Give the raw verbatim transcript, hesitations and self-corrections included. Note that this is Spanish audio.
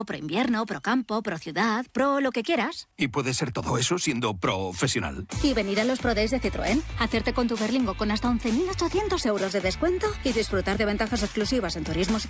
pro invierno, pro campo, pro ciudad, pro lo que quieras. Y puede ser todo eso siendo profesional. Y venir a los Pro Days de Citroën, hacerte con tu Berlingo con hasta once mil ochocientos euros de descuento y disfrutar de ventajas exclusivas en turismos